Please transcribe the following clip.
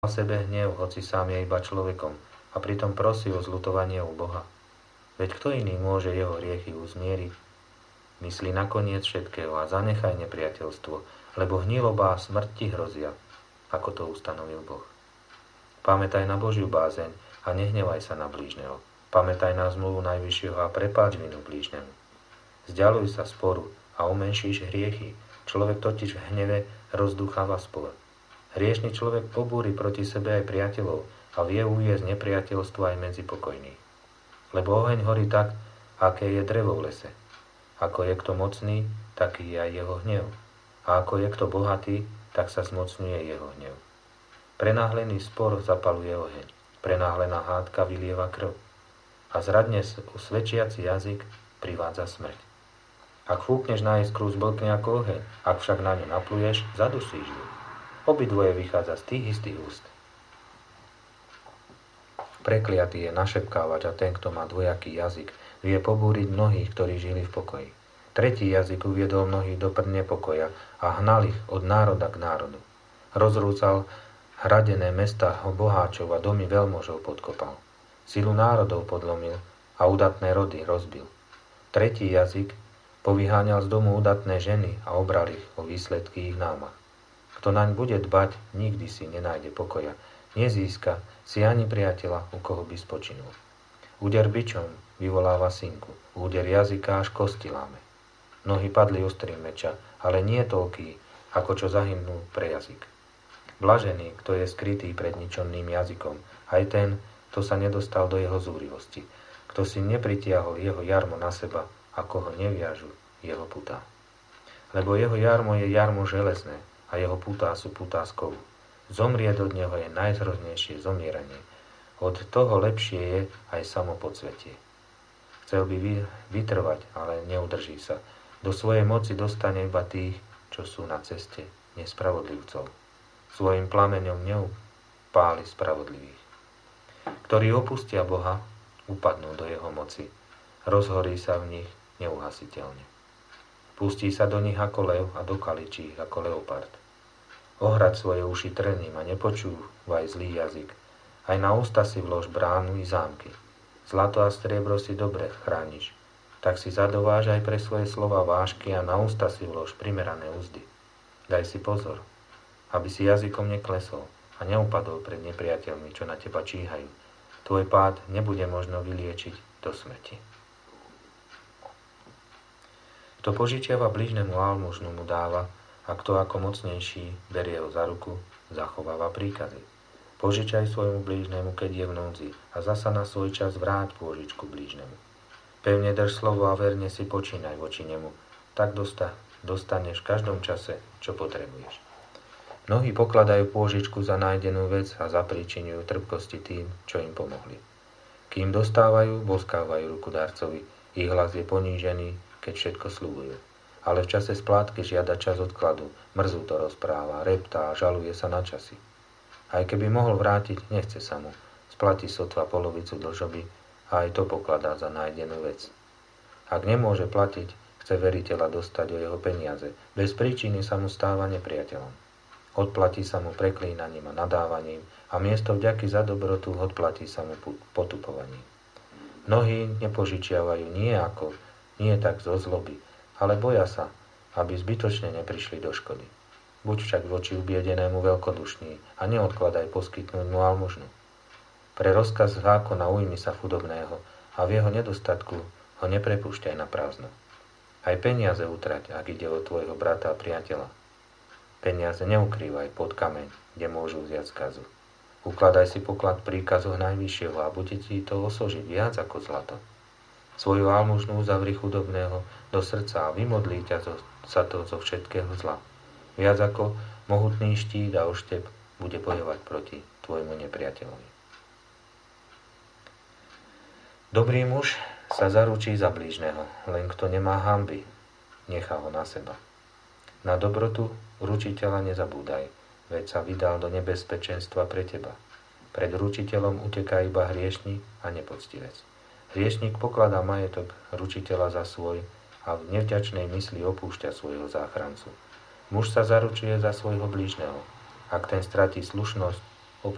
sebe hnev, hoci sám je iba človekom, a pritom prosí o zľutovanie u Boha? Veď kto iný môže jeho hriechy uzmieriť? Myslí nakoniec všetkého a zanechaj nepriateľstvo, lebo hniloba a smrť ti hrozia, ako to ustanovil Boh. Pamätaj na Božiu bázeň a nehnevaj sa na blížneho. Pamätaj na zmluvu Najvyššieho a prepáč vinu blížnemu. Vzdialuj sa sporu a umenšíš hriechy. Človek totiž v hneve rozdúcháva spor. Hriešny človek pobúri proti sebe aj priateľov a vie uviesť nepriateľstvo aj medzi pokojných. Lebo oheň horí tak, aké je drevo v lese. Ako je kto mocný, taký je aj jeho hnev. A ako je kto bohatý, tak sa zmocňuje jeho hnev. Prenáhlený spor zapaluje oheň. Prenáhlená hádka vylieva krv. A zradne svedčiaci jazyk privádza smrť. Ak fúkneš na iskru, zblkne ako oheň. Ak však na ňu napluješ, zadusíš ju. Obidvoje vychádza z tých istých úst. Prekliatý je našepkávač a ten, kto má dvojaký jazyk, vie pobúriť mnohých, ktorí žili v pokoji. Tretí jazyk uviedol mnohých do nepokoja a hnal ich od národa k národu. Rozrúcal hradené mestá boháčov a domy veľmožov podkopal. Silu národov podlomil a udatné rody rozbil. Tretí jazyk povyháňal z domu udatné ženy a obral ich o výsledky ich námah. Kto naň bude dbať, nikdy si nenájde pokoja. Nezíska si ani priateľa, u koho by spočinul. Úder bičom vyvoláva synku, úder jazyka až kosti láme. Mnohí padli ostrým meča, ale nie toľký, ako čo zahynul pre jazyk. Blažený, kto je skrytý pred ničonným jazykom, aj ten, kto sa nedostal do jeho zúrivosti, kto si nepritiahol jeho jarmo na seba, ako ho neviažu jeho putá. Lebo jeho jarmo je jarmo železné a jeho putá sú putá z kovu. Zomrieť od neho je najzhroznejšie zomieranie. Od toho lepšie je aj samo podsvetie. Chcel by vytrvať, ale neudrží sa. Do svojej moci dostane iba tých, čo sú na ceste nespravodlivcov. Svojim plameňom neupáli spravodlivých. Ktorí opustia Boha, upadnú do jeho moci. Rozhorí sa v nich neuhasiteľne. Pustí sa do nich ako lev a dokaličí ich ako leopard. Ohrad svoje uši trním a nepočúvaj zlý jazyk. Aj na ústa si vlož bránu i zámky. Zlato a striebro si dobre chrániš. Tak si zadováž aj pre svoje slova vážky a na ústa si vlož primerané úzdy. Daj si pozor, aby si jazykom neklesol a neupadol pred nepriateľmi, čo na teba číhajú. Tvoj pád nebude možno vyliečiť do smrti. Kto požičiava blížnemu almužnu mu dáva, a kto ako mocnejší berie ho za ruku, zachováva príkazy. Požičaj svojmu blížnemu, keď je v núdzi, a zasa na svoj čas vráť pôžičku blížnemu. Pevne drž slovo a verne si počínaj voči nemu, tak dostaneš v každom čase, čo potrebuješ. Mnohí pokladajú pôžičku za nájdenú vec a zapríčinujú trpkosti tým, čo im pomohli. Kým dostávajú, boskávajú ruku darcovi, ich hlas je ponížený, keď všetko sľubujú. Ale v čase splátky žiada čas odkladu, mrzu to rozpráva, reptá a žaluje sa na časy. Aj keby mohol vrátiť, nechce sa mu. Splatí sotva polovicu dlžoby a aj to pokladá za nájdenú vec. Ak nemôže platiť, chce veriteľa dostať o jeho peniaze. Bez príčiny sa mu stáva nepriateľom. Odplatí sa mu preklínaním a nadávaním a miesto vďaky za dobrotu odplatí sa mu potupovaním. Mnohí nepožičiavajú nie tak zo zloby, ale boja sa, aby zbytočne neprišli do škody. Buď však voči ubiedenému veľkodušný a neodkladaj poskytnúť mu almužnu. Pre rozkaz zákona ujmi sa chudobného a v jeho nedostatku ho neprepúšťaj na prázdno. Aj peniaze utrať, ak ide o tvojho brata a priateľa. Peniaze neukrývaj pod kameň, kde môžu vziať skazu. Ukladaj si poklad v príkazoch Najvyššieho a bude ti to osožiť viac ako zlato. Svoju almužnú zavri chudobného do srdca a vymodlí ťa sa to zo všetkého zla. Viac ako mohutný štít a oštep bude bojovať proti tvojmu nepriateľovi. Dobrý muž sa zaručí za blížneho, len kto nemá hanby, nechá ho na seba. Na dobrotu ručiteľa nezabúdaj, veď sa vydal do nebezpečenstva pre teba. Pred ručiteľom uteká iba hriešnik a nepoctivec. Hriešnik pokladá majetok ručiteľa za svoj a v nevďačnej mysli opúšťa svojho záchrancu. Muž sa zaručuje za svojho blížneho. Ak ten stratí slušnosť,